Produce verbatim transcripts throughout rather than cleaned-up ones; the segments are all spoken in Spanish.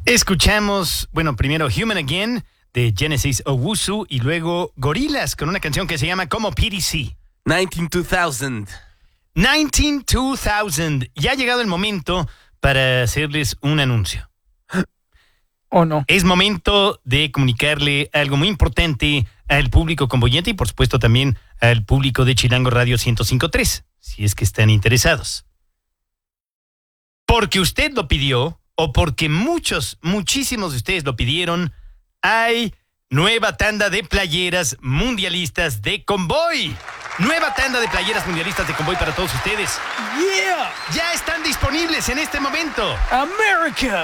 Escuchamos, bueno, primero Human Again de Genesis Owusu y luego Gorillaz con una canción que se llama como P D C. nineteen two thousand. nineteen two thousand. Ya ha llegado el momento para hacerles un anuncio. ¿O no? Es momento de comunicarle algo muy importante al público convoyente y por supuesto también al público de Chilango Radio ciento cinco punto tres, si es que están interesados. Porque usted lo pidió, o porque muchos, muchísimos de ustedes lo pidieron, hay nueva tanda de playeras mundialistas de Convoy. Nueva tanda de playeras mundialistas de Convoy para todos ustedes. ¡Yeah! Ya están disponibles en este momento. ¡America!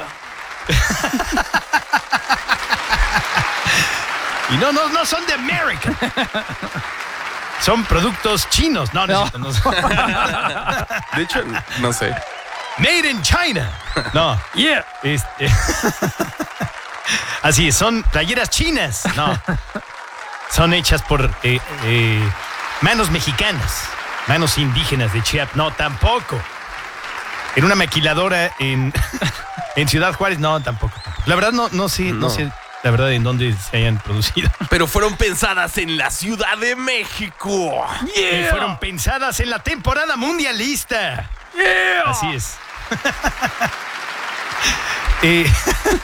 Y no, no, no son de América. Son productos chinos. No, no, no. no. De hecho, no sé. Made in China. No. ¡Yeah! Este... Así es, son playeras chinas. No. Son hechas por eh, eh, manos mexicanas, manos indígenas de Chiapas. No, tampoco. En una maquiladora en, en Ciudad Juárez. No, tampoco. La verdad no, no sé, no. no sé la verdad en dónde se hayan producido. Pero fueron pensadas en la Ciudad de México. Yeah. Fueron pensadas en la temporada mundialista. Yeah. Así es. eh,